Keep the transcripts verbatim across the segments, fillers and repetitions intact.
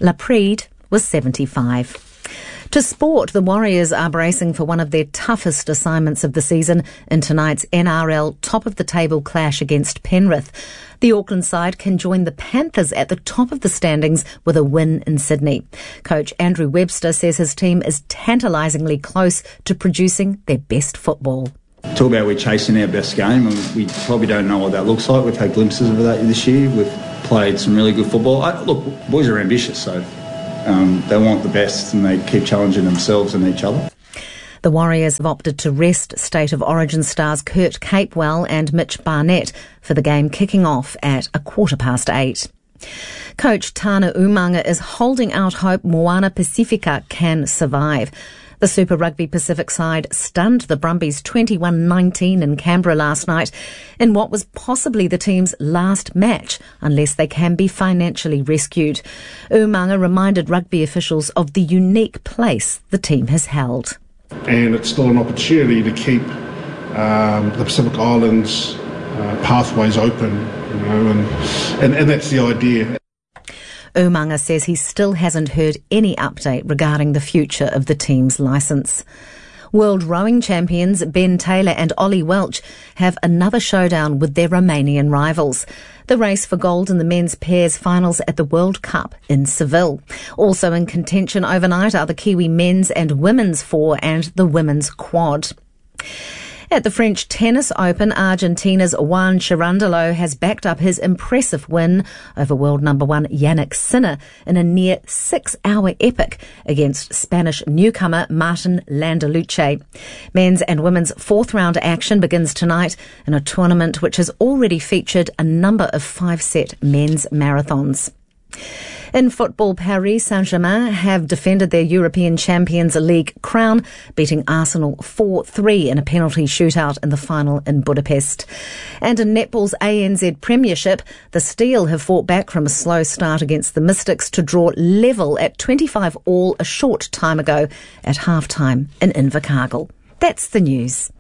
Laprede was seventy-five. To sport, the Warriors are bracing for one of their toughest assignments of the season in tonight's N R L top-of-the-table clash against Penrith. The Auckland side can join the Panthers at the top of the standings with a win in Sydney. Coach Andrew Webster says his team is tantalisingly close to producing their best football. Talk about we're chasing our best game, and we probably don't know what that looks like. We've had glimpses of that this year. We've played some really good football. I, look, boys are ambitious, so um, they want the best and they keep challenging themselves and each other. The Warriors have opted to rest State of Origin stars Kurt Capewell and Mitch Barnett for the game kicking off at a quarter past eight. Coach Tana Umanga is holding out hope Moana Pacifica can survive. The Super Rugby Pacific side stunned the Brumbies twenty-one nineteen in Canberra last night in what was possibly the team's last match, unless they can be financially rescued. Umanga reminded rugby officials of the unique place the team has held. And it's still an opportunity to keep um, the Pacific Islands uh, pathways open, you know, and, and, and that's the idea. Umanga says he still hasn't heard any update regarding the future of the team's licence. World rowing champions Ben Taylor and Ollie Welch have another showdown with their Romanian rivals. The race for gold in the men's pairs finals at the World Cup in Seville. Also in contention overnight are the Kiwi men's and women's four and the women's quad. At the French Tennis Open, Argentina's Juan Cherundolo has backed up his impressive win over world number one Yannick Sinner in a near six-hour epic against Spanish newcomer Martin Landaluce. Men's and women's fourth-round action begins tonight in a tournament which has already featured a number of five-set men's marathons. In football, Paris Saint-Germain have defended their European Champions League crown, beating Arsenal four three in a penalty shootout in the final in Budapest. And in netball's A N Z Premiership, the Steel have fought back from a slow start against the Mystics to draw level at twenty-five all a short time ago at half-time in Invercargill. That's the news.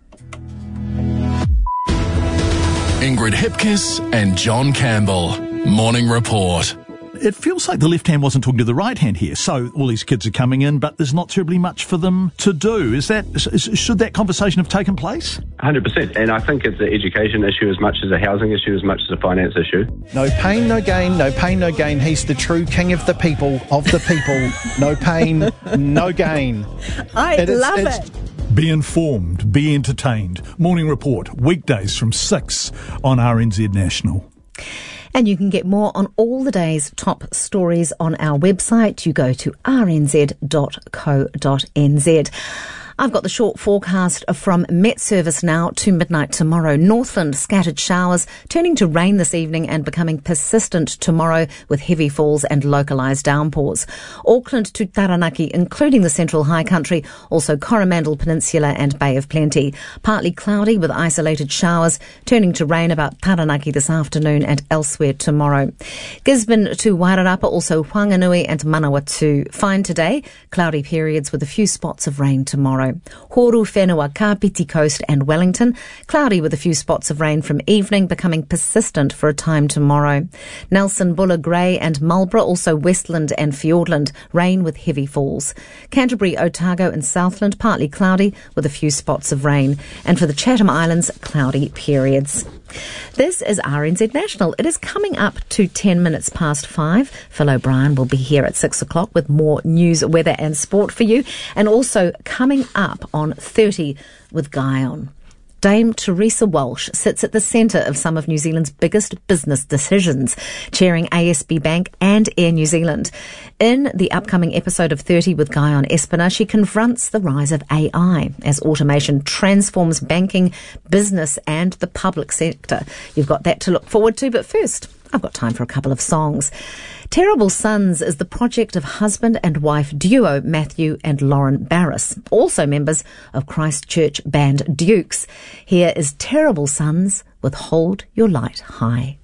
Ingrid Hipkiss and John Campbell. Morning Report. It feels like the left hand wasn't talking to the right hand here. So all these kids are coming in, but there's not terribly much for them to do. Is that is, should that conversation have taken place? one hundred percent. And I think it's an education issue as much as a housing issue, as much as a finance issue. No pain, no gain. No pain, no gain. He's the true king of the people, of the people. No pain, no gain. I it is, love it. Be informed, be entertained. Morning Report, weekdays from six on R N Z National. And you can get more on all the day's top stories on our website. You go to r n z dot co dot n z. I've got the short forecast from Met Service now to midnight tomorrow. Northland, scattered showers, turning to rain this evening and becoming persistent tomorrow with heavy falls and localised downpours. Auckland to Taranaki, including the Central High Country, also Coromandel Peninsula and Bay of Plenty. Partly cloudy with isolated showers, turning to rain about Taranaki this afternoon and elsewhere tomorrow. Gisborne to Wairarapa, also Whanganui and Manawatu. Fine today, cloudy periods with a few spots of rain tomorrow. Horu, Whenua, Kapiti Coast and Wellington, cloudy with a few spots of rain from evening, becoming persistent for a time tomorrow. Nelson, Buller, Grey and Marlborough, also Westland and Fiordland, rain with heavy falls. Canterbury, Otago and Southland, partly cloudy with a few spots of rain. And for the Chatham Islands, cloudy periods. This is R N Z National. It is coming up to ten minutes past five. Phil O'Brien will be here at six o'clock with more news, weather and sport for you. And also coming up on thirty with Guyon. Dame Teresa Walsh sits at the centre of some of New Zealand's biggest business decisions, chairing A S B Bank and Air New Zealand. In the upcoming episode of thirty with Guyon Espiner, she confronts the rise of A I as automation transforms banking, business and the public sector. You've got that to look forward to, but first, I've got time for a couple of songs. Terrible Sons is the project of husband and wife duo Matthew and Lauren Barris, also members of Christchurch band Dukes. Here is Terrible Sons with Hold Your Light High.